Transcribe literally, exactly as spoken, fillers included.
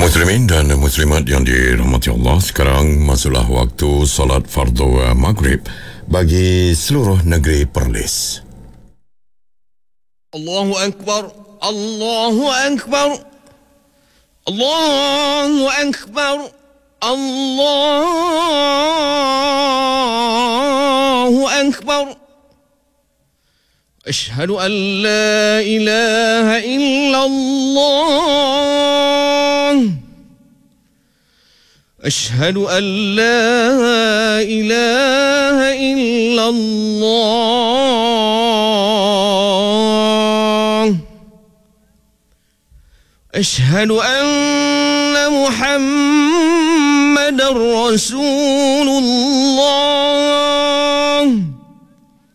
Muslimin dan muslimat yang dirahmati Allah, sekarang masuklah waktu solat fardu maghrib bagi seluruh negeri Perlis. Allahu Akbar, Allahu Akbar, Allahu Akbar, Allahu Akbar. Ashhadu an la ilaha illallah. Ashhadu an la ilaha illallah. Ashhadu anna Muhammadar Rasulullah.